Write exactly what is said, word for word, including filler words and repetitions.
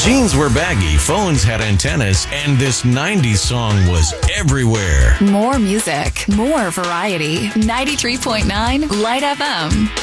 Jeans were baggy, phones had antennas, and this nineties song was everywhere. More music, more variety. ninety-three point nine Light F M.